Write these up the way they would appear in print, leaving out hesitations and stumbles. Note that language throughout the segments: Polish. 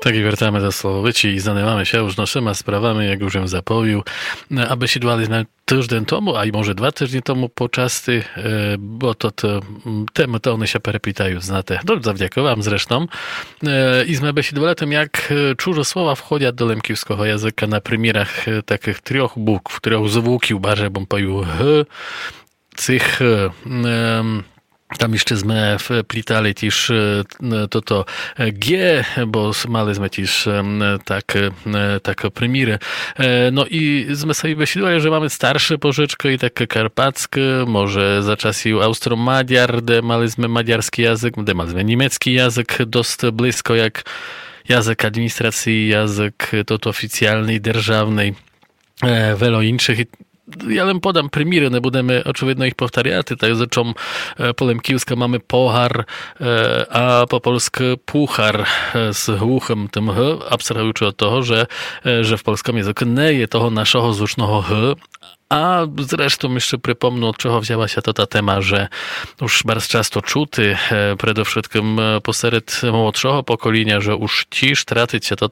Tak i wracamy do Slovoviči i zanimamy się už našimi sprawami, jak už im zapoviu. A besídovali sme týždeň tomu, aj môže 2 týždne tomu počasty, bo toto tému to oni się perepýtajú, znáte. Завдяка vám zresztą. I sme besídovali o tom, jak чужо слова входять do лемківського язика на примірах таких 3 букв, 3 звуків, barze bym poju h, cych, tam jeszcze sme wplitali też toto G, bo mali sme też tak premiery. No i sme sobie wyświetlili, że mamy starsze pożyczki i takie karpackie, może za czasów Austro-Maďar, gdzie mali sme maďarski język, gdzie mali sme niemiecki język dość blisko jak język administracji, język toto oficjalny, державny, wiele innych. Ja len podam primíry, ne budeme očividno ich povtariati, tak za čom po lemkівська máme pohár a po polsku puchar z hluchym tym h, abstrahuючи od toho, że w polskim języku nie je toho naszego zvučného h. A zresztą jeszcze przypomnę, od czego wzięła się ta tema, że już bardzo często czuty, przede wszystkim posered młodszego pokolenia, że już cisz tracić się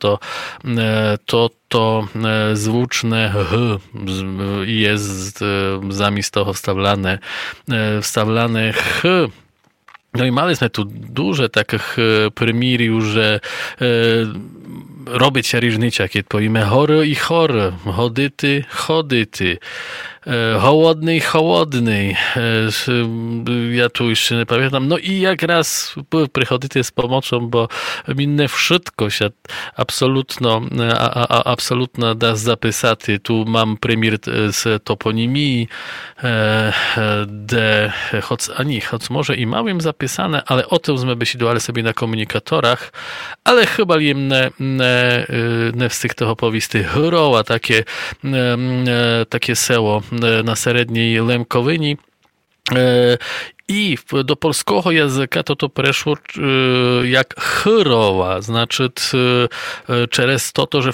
to zvučné h jest zamiast toho wstawlane ch. No i mali sme tu duże takich primírів, że robić się różnica, kiedy powiemy chory i chory, chodyty, chodyty, hołodny i hołodny. Ja tu już nie pamiętam. No i jak raz przychodzicie z pomocą, bo minne wszystko się absolutno da zapisać. Tu mam premier z toponimii, choć może i małym zapisane, ale o tym sme besídovali sobie na komunikatorach, ale chyba im ne wstych toho powisty Hrowa, takie seło na średniej Lemkowyni. I do polskiego języka to przeszło jak Hrowa, znaczy przez to, że